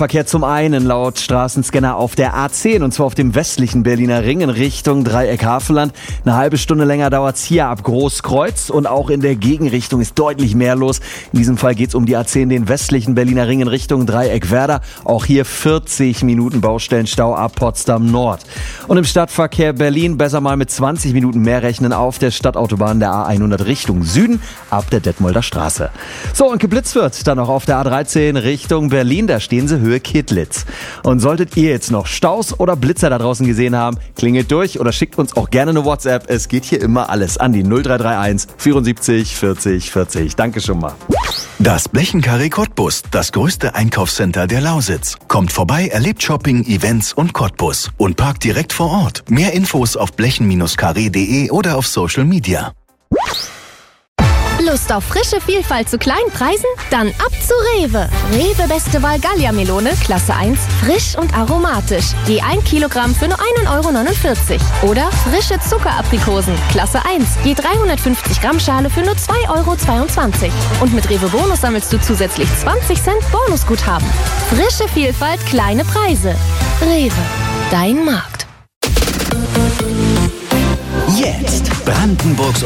Verkehr zum einen laut Straßenscanner auf der A10 und zwar auf dem westlichen Berliner Ring in Richtung Dreieck Havelland. Eine halbe Stunde länger dauert's hier ab Großkreuz und auch in der Gegenrichtung ist deutlich mehr los. In diesem Fall geht's um die A10, den westlichen Berliner Ring in Richtung Dreieck Werder. Auch hier 40 Minuten Baustellenstau ab Potsdam Nord. Und im Stadtverkehr Berlin besser mal mit 20 Minuten mehr rechnen auf der Stadtautobahn der A100 Richtung Süden ab der Detmolder Straße. So, und geblitzt wird dann noch auf der A13 Richtung Berlin. Da stehen sie Höhe Kittlitz. Und solltet ihr jetzt noch Staus oder Blitzer da draußen gesehen haben, klingelt durch oder schickt uns auch gerne eine WhatsApp. Es geht hier immer alles an die 0331 74 40 40. Danke schon mal. Das Blechenkarree Cottbus, das größte Einkaufscenter der Lausitz. Kommt vorbei, erlebt Shopping, Events und Cottbus und parkt direkt vor Ort. Mehr Infos auf blechen-karree.de oder auf Social Media. Lust auf frische Vielfalt zu kleinen Preisen? Dann ab zu Rewe. Rewe Beste Wahl Gallia-Melone, Klasse 1, frisch und aromatisch. Je 1 Kilogramm für nur 1,49 €. Oder frische Zuckeraprikosen, Klasse 1, je 350 Gramm Schale für nur 2,22 €. Und mit Rewe Bonus sammelst du zusätzlich 20 Cent Bonusguthaben. Frische Vielfalt, kleine Preise. Rewe, dein Markt. Jetzt Brandenburgs